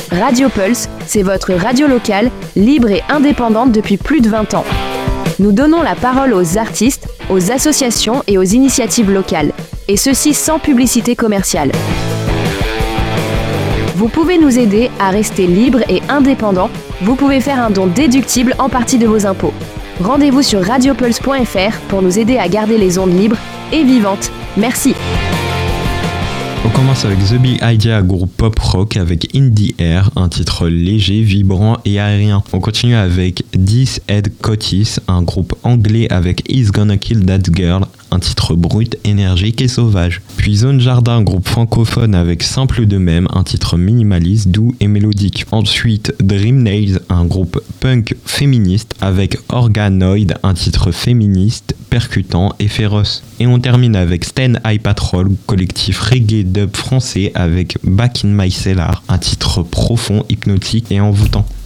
Radio Pulse, c'est votre radio locale, libre et indépendante depuis plus de 20 ans. Nous donnons la parole aux artistes, aux associations et aux initiatives locales, et ceci sans publicité commerciale. Vous pouvez nous aider à rester libre et indépendant. Vous pouvez faire un don déductible en partie de vos impôts. Rendez-vous sur radiopulse.fr pour nous aider à garder les ondes libres et vivantes. Merci. On commence avec The Big Idea, groupe pop-rock avec In the Air, un titre léger, vibrant et aérien. On continue avec This Head Cotis, un groupe anglais avec He's Gonna Kill That Girl, un titre brut, énergique et sauvage. Puis Zone Jardin, groupe francophone avec Simple de même, un titre minimaliste, doux et mélodique. Ensuite Dream Nails, un groupe punk féministe avec Organoid, un titre féministe, percutant et féroce. Et on termine avec Sten High Patrol, collectif reggae dub français avec Back in My Cellar, un titre profond, hypnotique et envoûtant.